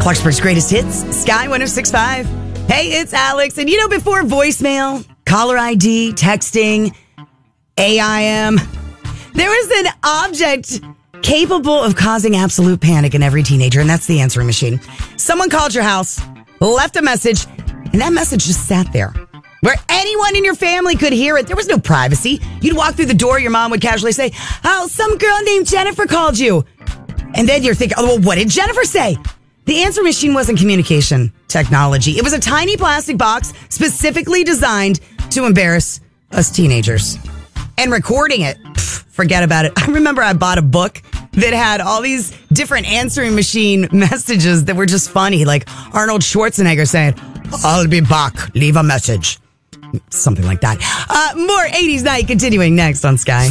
Clarksburg's greatest hits, Sky 106.5. Hey, it's Alex. And before voicemail, caller ID, texting, AIM, there was an object capable of causing absolute panic in every teenager, and that's the answering machine. Someone called your house, left a message, and that message just sat there where anyone in your family could hear it. There was no privacy. You'd walk through the door, your mom would casually say, "Oh, some girl named Jennifer called you." And then you're thinking, "Oh, well, what did Jennifer say?" The answer machine wasn't communication technology. It was a tiny plastic box specifically designed to embarrass us teenagers. And recording it, forget about it. I remember I bought a book that had all these different answering machine messages that were just funny, like Arnold Schwarzenegger saying, "I'll be back, leave a message." Something like that. More 80s Night continuing next on Sky.